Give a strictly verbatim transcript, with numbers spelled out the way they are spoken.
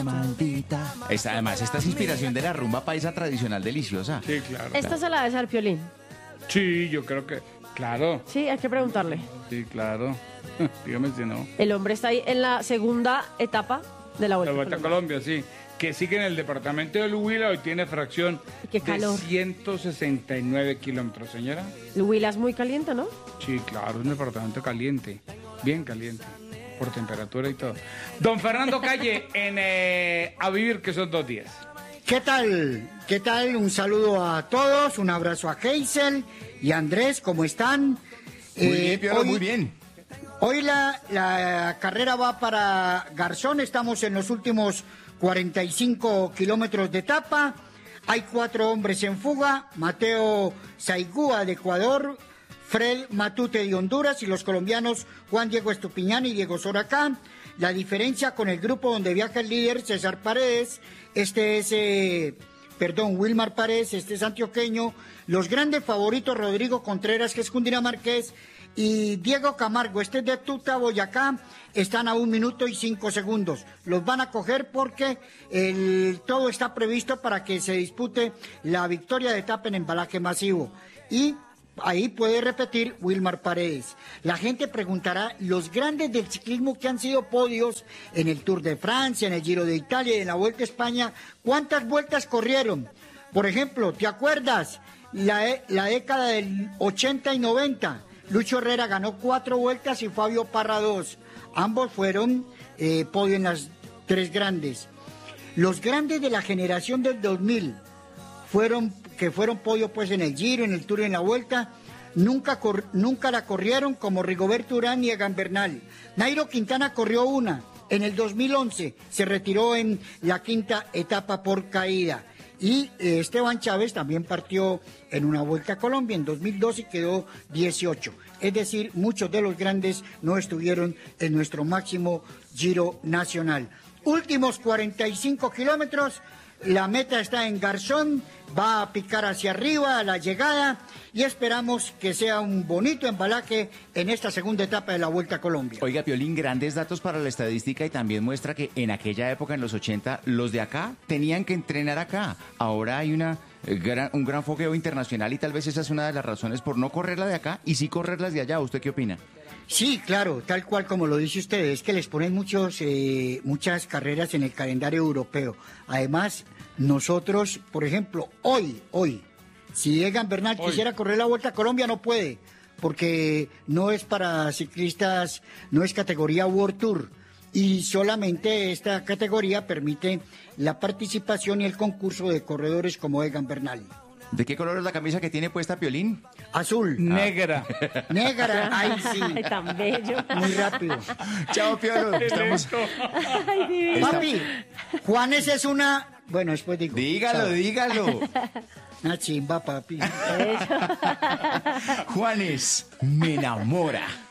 Maldita. Esta, además, esta es inspiración de la rumba paisa tradicional deliciosa. Sí, claro. Esta se la debe saber Piolín. Sí, yo creo que... Claro. Sí, hay que preguntarle. Sí, claro. Dígame si no. El hombre está ahí en la segunda etapa de la Vuelta La Vuelta a Colombia. Colombia, sí. Que sigue en el departamento del Huila, hoy tiene fracción Qué calor. de ciento sesenta y nueve kilómetros, señora. El Huila es muy caliente, ¿no? Sí, claro, es un departamento caliente, bien caliente, por temperatura y todo. Don Fernando Calle, en eh, A Vivir, que son dos días. ¿Qué tal? ¿Qué tal? Un saludo a todos, un abrazo a Hazel y a Andrés, ¿cómo están? Muy Eh, bien, Piolo, hoy- muy bien. Hoy la, la carrera va para Garzón, estamos en los últimos cuarenta y cinco kilómetros de etapa. Hay cuatro hombres en fuga, Mateo Saigúa de Ecuador, Fred Matute de Honduras y los colombianos Juan Diego Estupiñán y Diego Soracán. La diferencia con el grupo donde viaja el líder César Paredes, este es, eh, perdón, Wilmar Paredes, este es antioqueño, los grandes favoritos Rodrigo Contreras, que es cundinamarqués, y Diego Camargo, este es de Tuta, Boyacá, están a un minuto y cinco segundos. Los van a coger porque el, todo está previsto para que se dispute la victoria de etapa en embalaje masivo. Y ahí puede repetir Wilmar Paredes. La gente preguntará, los grandes del ciclismo que han sido podios en el Tour de Francia, en el Giro de Italia y en la Vuelta a España, ¿cuántas vueltas corrieron? Por ejemplo, ¿te acuerdas? La, e- la década del ochenta y noventa. Lucho Herrera ganó cuatro vueltas y Fabio Parra dos. Ambos fueron eh, podio en las tres grandes. Los grandes de la generación del dos mil, fueron, que fueron podio pues en el Giro, en el Tour y en la Vuelta, nunca, cor, nunca la corrieron como Rigoberto Urán y Egan Bernal. Nairo Quintana corrió una. En el dos mil once se retiró en la quinta etapa por caída. Y eh, Esteban Chávez también partió en una Vuelta a Colombia en dos mil doce y quedó dieciocho. Es decir, muchos de los grandes no estuvieron en nuestro máximo Giro nacional. Últimos cuarenta y cinco kilómetros, la meta está en Garzón, va a picar hacia arriba a la llegada y esperamos que sea un bonito embalaje en esta segunda etapa de la Vuelta a Colombia. Oiga, Piolín, grandes datos para la estadística y también muestra que en aquella época, en los ochenta, los de acá tenían que entrenar acá. Ahora hay una, eh, gran- un gran fogueo internacional y tal vez esa es una de las razones por no correrla de acá y sí correrlas de allá. ¿Usted qué opina? Sí, claro, tal cual como lo dice usted, es que les ponen muchos, eh, muchas carreras en el calendario europeo. Además, nosotros, por ejemplo, hoy, hoy, si Egan Bernal Hoy. quisiera correr la Vuelta a Colombia, no puede, porque no es para ciclistas, no es categoría World Tour, y solamente esta categoría permite la participación y el concurso de corredores como Egan Bernal. ¿De qué color es la camisa que tiene puesta Piolín? Azul, Negra. negra, ay sí, Ay, tan bello. muy rápido. Chao, Piolo. Estamos... Ay, divino. Está- Papi, Juanes es una... Bueno, después digo. Dígalo, Chao. dígalo. Una chimba, papi. Juanes, me enamora.